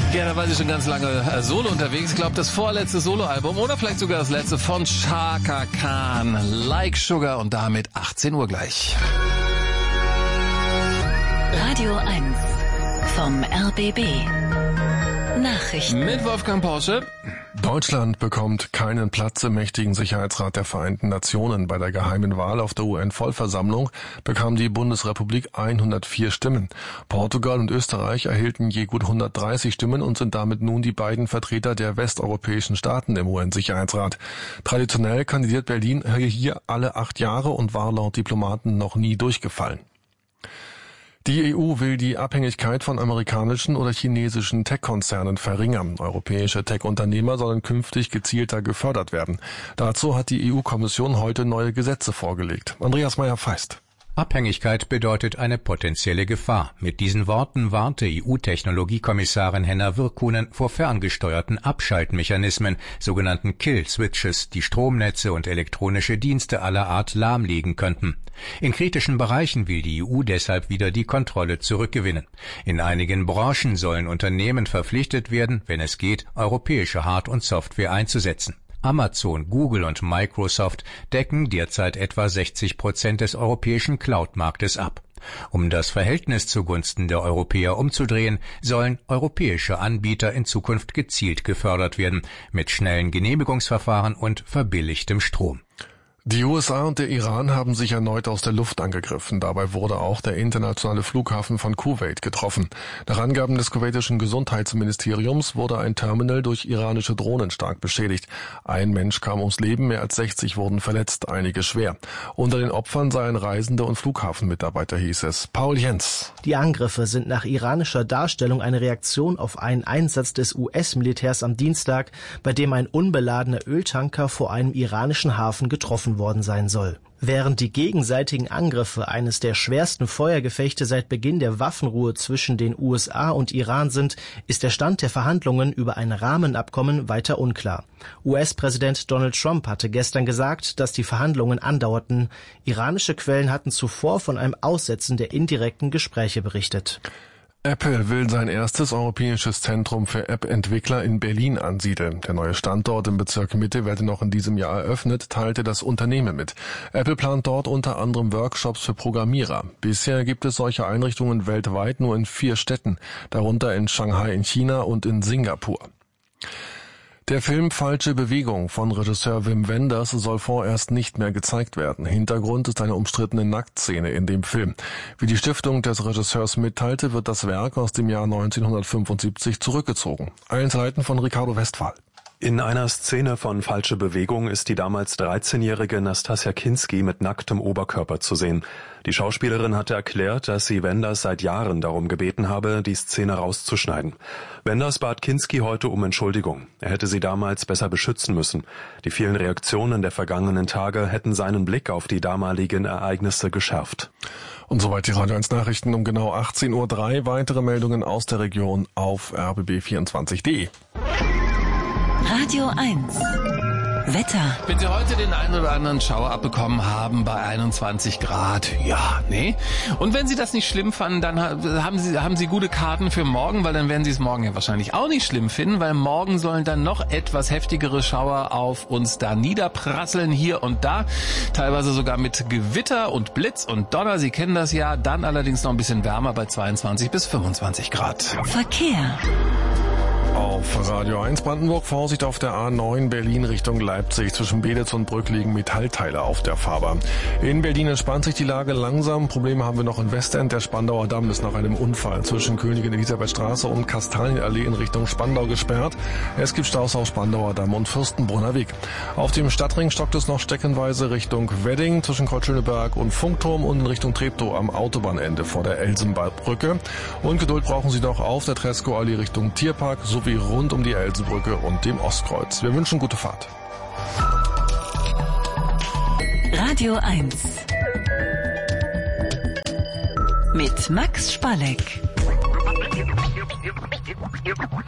Ja, da war sie schon ganz lange solo unterwegs. Ich glaube, das vorletzte Soloalbum oder vielleicht sogar das letzte von Chaka Khan. Like Sugar und damit 18 Uhr gleich. Radio 1 vom RBB. Nachrichten. Mit Wolfgang Porsche. Deutschland bekommt keinen Platz im mächtigen Sicherheitsrat der Vereinten Nationen. Bei der geheimen Wahl auf der UN-Vollversammlung bekam die Bundesrepublik 104 Stimmen. Portugal und Österreich erhielten je gut 130 Stimmen und sind damit nun die beiden Vertreter der westeuropäischen Staaten im UN-Sicherheitsrat. Traditionell kandidiert Berlin hier alle 8 Jahre und war laut Diplomaten noch nie durchgefallen. Die EU will die Abhängigkeit von amerikanischen oder chinesischen Tech-Konzernen verringern. Europäische Tech-Unternehmer sollen künftig gezielter gefördert werden. Dazu hat die EU-Kommission heute neue Gesetze vorgelegt. Andreas Meyer-Feist. Abhängigkeit bedeutet eine potenzielle Gefahr. Mit diesen Worten warnte EU-Technologiekommissarin Henna Virkkunen vor ferngesteuerten Abschaltmechanismen, sogenannten Kill-Switches, die Stromnetze und elektronische Dienste aller Art lahmlegen könnten. In kritischen Bereichen will die EU deshalb wieder die Kontrolle zurückgewinnen. In einigen Branchen sollen Unternehmen verpflichtet werden, wenn es geht, europäische Hard- und Software einzusetzen. Amazon, Google und Microsoft decken derzeit etwa 60% des europäischen Cloud-Marktes ab. Um das Verhältnis zugunsten der Europäer umzudrehen, sollen europäische Anbieter in Zukunft gezielt gefördert werden, mit schnellen Genehmigungsverfahren und verbilligtem Strom. Die USA und der Iran haben sich erneut aus der Luft angegriffen. Dabei wurde auch der internationale Flughafen von Kuwait getroffen. Nach Angaben des kuwaitischen Gesundheitsministeriums wurde ein Terminal durch iranische Drohnen stark beschädigt. Ein Mensch kam ums Leben, mehr als 60 wurden verletzt, einige schwer. Unter den Opfern seien Reisende und Flughafenmitarbeiter, hieß es. Paul Jens. Die Angriffe sind nach iranischer Darstellung eine Reaktion auf einen Einsatz des US-Militärs am Dienstag, bei dem ein unbeladener Öltanker vor einem iranischen Hafen getroffen worden sein soll. Während die gegenseitigen Angriffe eines der schwersten Feuergefechte seit Beginn der Waffenruhe zwischen den USA und Iran sind, ist der Stand der Verhandlungen über ein Rahmenabkommen weiter unklar. US-Präsident Donald Trump hatte gestern gesagt, dass die Verhandlungen andauerten. Iranische Quellen hatten zuvor von einem Aussetzen der indirekten Gespräche berichtet. Apple will sein erstes europäisches Zentrum für App-Entwickler in Berlin ansiedeln. Der neue Standort im Bezirk Mitte werde noch in diesem Jahr eröffnet, teilte das Unternehmen mit. Apple plant dort unter anderem Workshops für Programmierer. Bisher gibt es solche Einrichtungen weltweit nur in 4 Städten, darunter in Shanghai in China und in Singapur. Der Film Falsche Bewegung von Regisseur Wim Wenders soll vorerst nicht mehr gezeigt werden. Hintergrund ist eine umstrittene Nacktszene in dem Film. Wie die Stiftung des Regisseurs mitteilte, wird das Werk aus dem Jahr 1975 zurückgezogen. Einzelheiten von Ricardo Westphal. In einer Szene von Falsche Bewegung ist die damals 13-jährige Nastassja Kinski mit nacktem Oberkörper zu sehen. Die Schauspielerin hatte erklärt, dass sie Wenders seit Jahren darum gebeten habe, die Szene rauszuschneiden. Wenders bat Kinski heute um Entschuldigung. Er hätte sie damals besser beschützen müssen. Die vielen Reaktionen der vergangenen Tage hätten seinen Blick auf die damaligen Ereignisse geschärft. Und soweit die Radio 1 Nachrichten um genau 18:03 Uhr. Weitere Meldungen aus der Region auf rbb24.de. Radio 1 Wetter. Wenn Sie heute den einen oder anderen Schauer abbekommen haben bei 21 Grad, ja, nee. Und wenn Sie das nicht schlimm fanden, dann haben Sie gute Karten für morgen, weil dann werden Sie es morgen ja wahrscheinlich auch nicht schlimm finden, weil morgen sollen dann noch etwas heftigere Schauer auf uns da niederprasseln, hier und da. Teilweise sogar mit Gewitter und Blitz und Donner, Sie kennen das ja. Dann allerdings noch ein bisschen wärmer bei 22 bis 25 Grad. Verkehr. Auf Radio 1 Brandenburg Vorsicht auf der A9 Berlin Richtung Leipzig. Zwischen Beditz und Brück liegen Metallteile auf der Fahrbahn. In Berlin entspannt sich die Lage langsam. Probleme haben wir noch in Westend. Der Spandauer Damm ist nach einem Unfall zwischen Königin Elisabeth Straße und Kastanienallee in Richtung Spandau gesperrt. Es gibt Staus auf Spandauer Damm und Fürstenbrunner Weg. Auf dem Stadtring stockt es noch streckenweise Richtung Wedding zwischen Kreuzschöneberg und Funkturm und in Richtung Treptow am Autobahnende vor der Elsenbrücke. Und Geduld brauchen Sie noch auf der Tresco-Allee Richtung Tierpark sowie rund um die Elsenbrücke und dem Ostkreuz. Wir wünschen gute Fahrt. Radio 1 mit Max Spalleck.